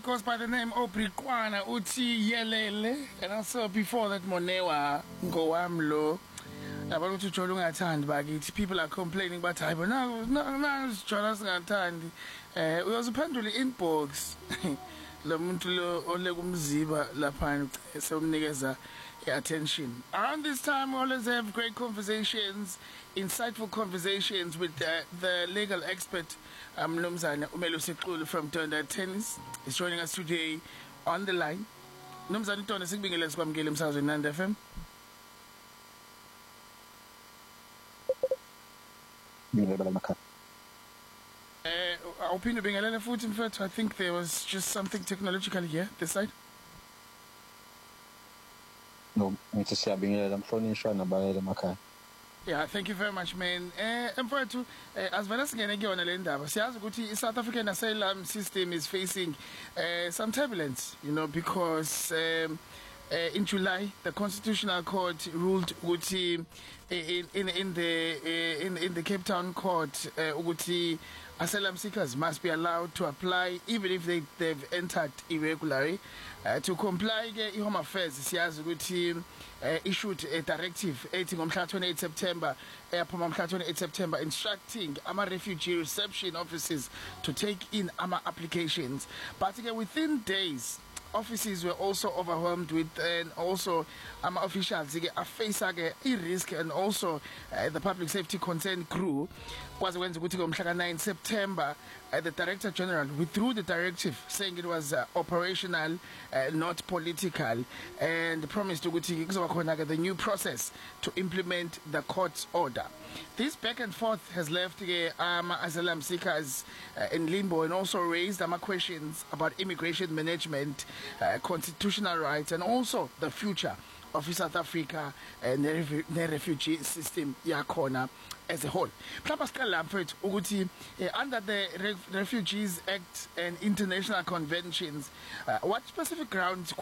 goes by the name Obrikwana Uti Yelele, and also before that Monewa Ngoamlo. Abantu ukuthi uJola ungathandi bakithi, people are complaining about hayi bona uJola singathandi. Uyoziphendula inbox lo muntu lo ole kumziba lapha somnikeza attention. Around this time we always have great conversations, insightful conversations with the legal expert Mnumzane Umelo Siqulu from Tonda Tennis is joining us today on the line. Mnumzane Tonda sikubingelele sikwamukele emsakazweni Nandi FM. Awuphinde ubingelele futhi mfethu. I think there was just something technological here this side. No, ngithi siyabingelela mhlonishwa nabalele emakhaya. Yeah, thank you very much, man. Mfethu, asivela singene kuyona le ndaba. Siyazi ukuthi iSouth African asylum system is facing some turbulence, you know, because in July the Constitutional Court ruled ukuthi in the Cape Town court ukuthi asylum seekers must be allowed to apply even if they've entered irregularly. To comply ke iHome Affairs siyazi ukuthi issued a directive ethi ngomhla 28 September eyaphuma ngomhla 28 September instructing ama refugee reception offices to take in ama applications, but within days offices were also overwhelmed with and also officials are facing a risk, and also the public safety concern grew. Kwaze kwenza ukuthi ngomhla 9 September the Director General withdrew the directive saying it was operational, not political, and promised ukuthi kuzoba khona the new process to implement the court's order. This back and forth has left asylum seekers in limbo and also raised questions about immigration management, constitutional rights, and also the future of South Africa and the refugee system yakhona as a whole. Under the Refugees Act and international conventions, what specific grounds